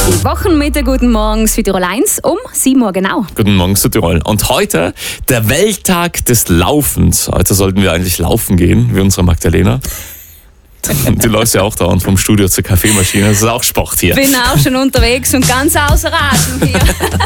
Die Wochenmitte, guten Morgen Südtirol 1 um 7 Uhr genau. Guten Morgen Südtirol. Und heute der Welttag des Laufens. Heute sollten wir eigentlich laufen gehen, wie unsere Magdalena. Du läufst ja auch dauernd vom Studio zur Kaffeemaschine. Das ist auch Sport hier. Bin auch schon unterwegs und ganz außer Atem hier.